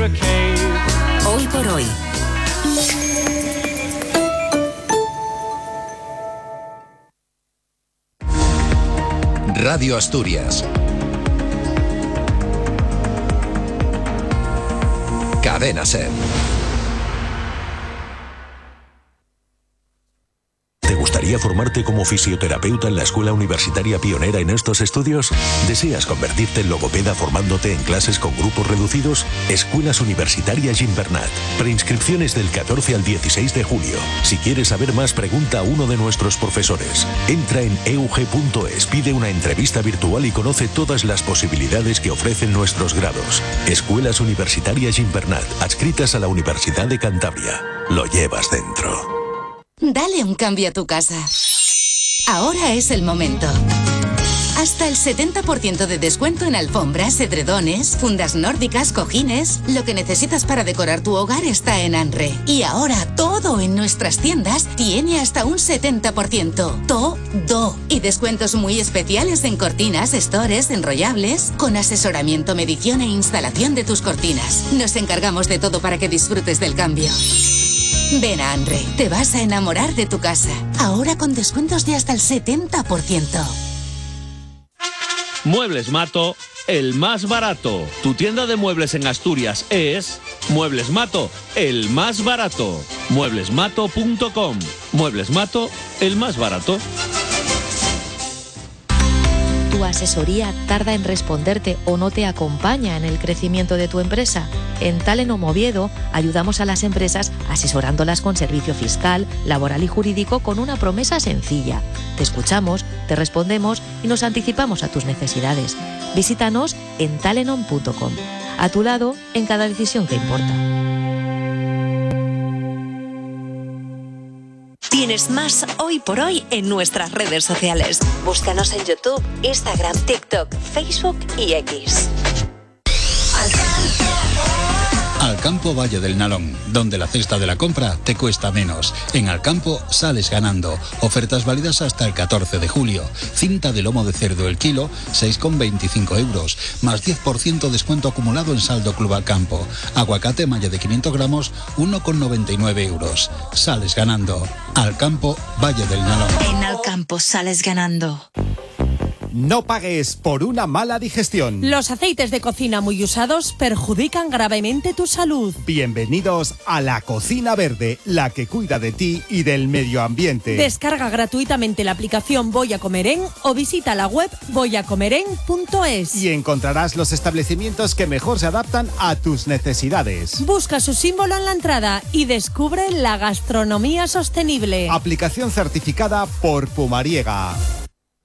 near a cave. Hoy por hoy. Radio Asturias. Cadena SER. ¿Te gustaría formarte como fisioterapeuta en la Escuela Universitaria pionera en estos estudios? ¿Deseas convertirte en logopeda formándote en clases con grupos reducidos? Escuelas Universitarias Gimbernat. Preinscripciones del 14 al 16 de julio. Si quieres saber más, pregunta a uno de nuestros profesores. Entra en eug.es, pide una entrevista virtual y conoce todas las posibilidades que ofrecen nuestros grados. Escuelas Universitarias Gimbernat, adscritas a la Universidad de Cantabria. Lo llevas dentro. Dale un cambio a tu casa. Ahora es el momento. Hasta el 70% de descuento en alfombras, edredones, fundas nórdicas, cojines. Lo que necesitas para decorar tu hogar está en Anre. Y ahora todo en nuestras tiendas tiene hasta un 70%. Todo. Y descuentos muy especiales en cortinas, estores, enrollables, con asesoramiento, medición e instalación de tus cortinas. Nos encargamos de todo para que disfrutes del cambio. Ven a Anre, te vas a enamorar de tu casa. Ahora con descuentos de hasta el 70%. Muebles Mato, el más barato. Tu tienda de muebles en Asturias es Muebles Mato, el más barato. Mueblesmato.com. Muebles Mato, el más barato. ¿Tu asesoría tarda en responderte o no te acompaña en el crecimiento de tu empresa? En Talenom Oviedo ayudamos a las empresas asesorándolas con servicio fiscal, laboral y jurídico con una promesa sencilla. Te escuchamos, te respondemos y nos anticipamos a tus necesidades. Visítanos en talenom.com. A tu lado en cada decisión que importa. Tienes más Hoy por Hoy en nuestras redes sociales. Búscanos en YouTube, Instagram, TikTok, Facebook y X. Alcampo Valle del Nalón, donde la cesta de la compra te cuesta menos. En Alcampo sales ganando. Ofertas válidas hasta el 14 de julio. Cinta de lomo de cerdo el kilo, 6,25 euros. Más 10% descuento acumulado en saldo Club Alcampo. Aguacate malla de 500 gramos, 1,99 euros. Sales ganando. Alcampo Valle del Nalón. En Alcampo sales ganando. No pagues por una mala digestión. Los aceites de cocina muy usados perjudican gravemente tu salud. Bienvenidos a la Cocina Verde, la que cuida de ti y del medio ambiente. Descarga gratuitamente la aplicación Voy a Comer En o visita la web voyacomeren.es. Y encontrarás los establecimientos que mejor se adaptan a tus necesidades. Busca su símbolo en la entrada y descubre la gastronomía sostenible. Aplicación certificada por Pumariega.